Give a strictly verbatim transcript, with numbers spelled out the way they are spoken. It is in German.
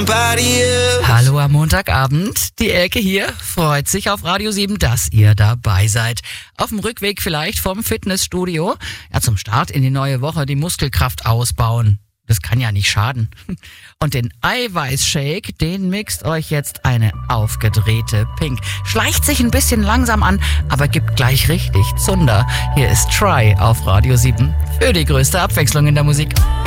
somebody else. Hallo am Montagabend. Die Elke hier freut sich auf Radio sieben, dass ihr dabei seid. Auf dem Rückweg vielleicht vom Fitnessstudio. Ja, zum Start in die neue Woche die Muskelkraft ausbauen. Das kann ja nicht schaden. Und den Eiweißshake, den mixt euch jetzt eine aufgedrehte Pink. Schleicht sich ein bisschen langsam an, aber gibt gleich richtig Zunder. Hier ist Try auf Radio sieben für die größte Abwechslung in der Musik.